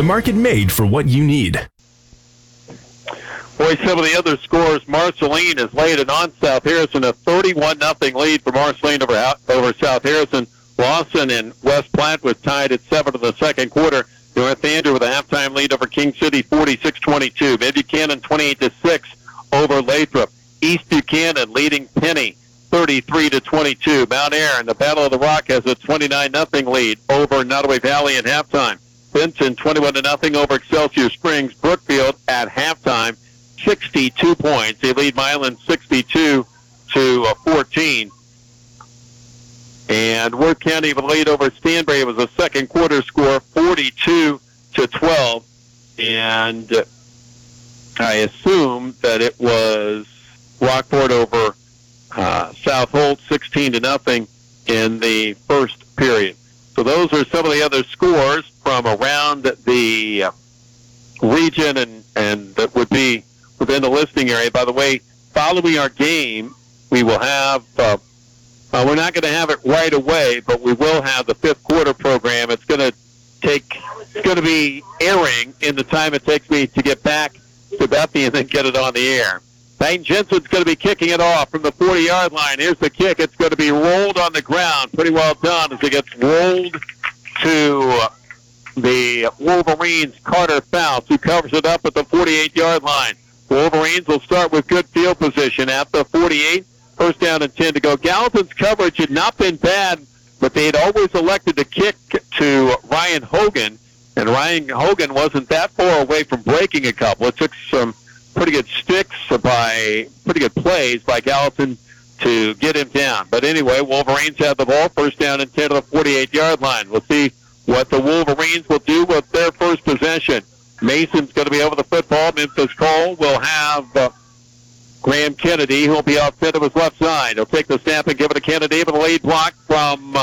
The market made for what you need. Boy, some of the other scores, Marceline has laid it on South Harrison, a 31-0 lead for Marceline over South Harrison. Lawson and West Platte was tied at 7 in the second quarter. North Andrew with a halftime lead over King City, 46-22. Mid Buchanan, 28-6 over Lathrop. East Buchanan leading Penny, 33-22. Mount Ayr in the Battle of the Rock has a 29-0 lead over Nottoway Valley at halftime. Benson, 21-0 over Excelsior Springs. Brookfield at halftime, 62 points. They lead Milan 62-14. And Worth County with a lead over Stanbury. It was a second quarter score, 42-12. And I assume that it was Rockport over South Holt, 16-0 in the first period. So those are some of the other scores from around the region and that would be within the listing area. By the way, following our game, we will have, we're not going to have it right away, but we will have the fifth quarter program. It's going to be airing in the time it takes me to get back to Bethany and then get it on the air. Peyton Jensen's going to be kicking it off from the 40-yard line. Here's the kick. It's going to be rolled on the ground. Pretty well done as it gets rolled to the Wolverines' Carter Faust, who covers it up at the 48-yard line. Wolverines will start with good field position at the 48. First down and 10 to go. Gallatin's coverage had not been bad, but they had always elected to kick to Ryan Hogan, and Ryan Hogan wasn't that far away from breaking a couple. It took some pretty good pretty good plays by Gallatin to get him down. But anyway, Wolverines have the ball. First down and 10 to the 48-yard line. We'll see what the Wolverines will do with their first possession. Mason's going to be over the football. Memphis Cole will have Graham Kennedy, who will be off center of his left side. He'll take the snap and give it to Kennedy with a lead block from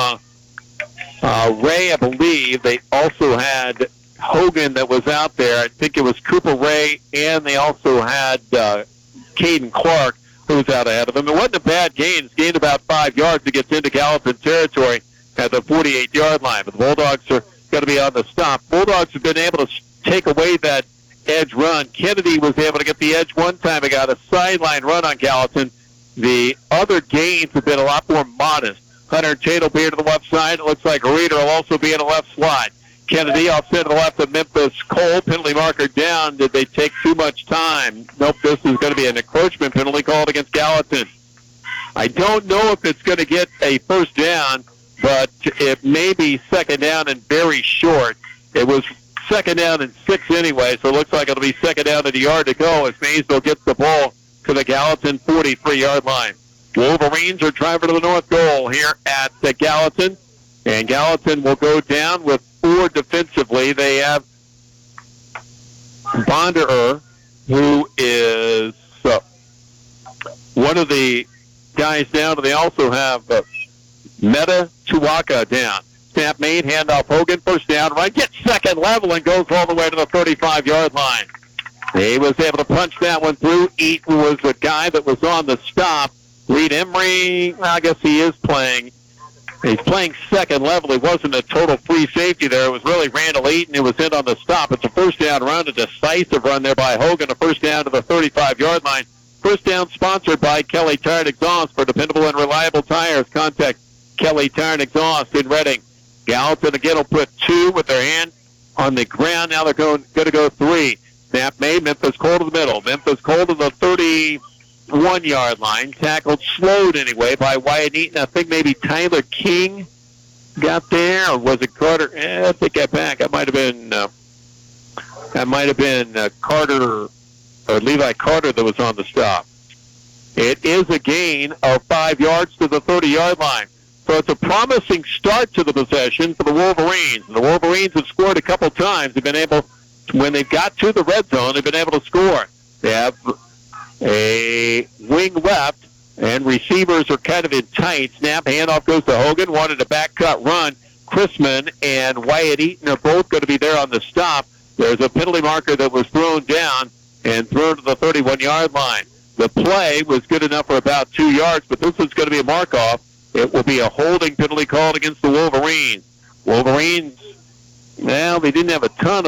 Ray, I believe. They also had Hogan that was out there. I think it was Cooper Ray, and they also had Caden Clark, who was out ahead of him. It wasn't a bad gain. It's gained about 5 yards to get into Gallatin territory at the 48-yard line. But the Bulldogs are going to be on the stop. Bulldogs have been able to take away that edge run. Kennedy was able to get the edge one time. He got a sideline run on Gallatin. The other gains have been a lot more modest. Hunter Tate will be to the left side. It looks like Reeder will also be in the left slot. Kennedy offset to the left of Memphis Cole. Penalty marker down. Did they take too much time? Nope, this is going to be an encroachment penalty called against Gallatin. I don't know if it's going to get a first down, but it may be second down and very short. It was second down and 6 anyway, so it looks like it'll be second down and a yard to go as Maysville gets the ball to the Gallatin 43-yard line. Wolverines are driving to the north goal here at the Gallatin, and Gallatin will go down with 4 defensively. They have Bonderer, who is one of the guys down, and they also have Meta Tuwaka down. Snap made, handoff Hogan, first down, right, gets second level and goes all the way to the 35-yard line. He was able to punch that one through. Eaton was the guy that was on the stop. Reed Emery, I guess he is playing. He's playing second level. He wasn't a total free safety there. It was really Randall Eaton who was in on the stop. It's a first down run, a decisive run there by Hogan, a first down to the 35-yard line. First down sponsored by Kelly Tire and Exhaust. For dependable and reliable tires, contact Kelly Tire and Exhaust in Reading. Gallatin again will put 2 with their hand on the ground. Now they're going to go 3. Snap made. Memphis Cole to the middle. Memphis Cole to the 31-yard line. Tackled, slowed anyway by Wyatt Eaton. I think maybe Tyler King got there, or was it Carter? I think I back. That might have been Carter or Levi Carter that was on the stop. It is a gain of 5 yards to the 30-yard line. So it's a promising start to the possession for the Wolverines. And the Wolverines have scored a couple times. They've been able, when they've got to the red zone, they've been able to score. They have a wing left, and receivers are kind of in tight. Snap, handoff goes to Hogan. Wanted a back cut run. Chrisman and Wyatt Eaton are both going to be there on the stop. There's a penalty marker that was thrown down and thrown to the 31-yard line. The play was good enough for about 2 yards, but this is going to be a mark-off. It will be a holding penalty called against the Wolverines. Wolverines, well, they didn't have a ton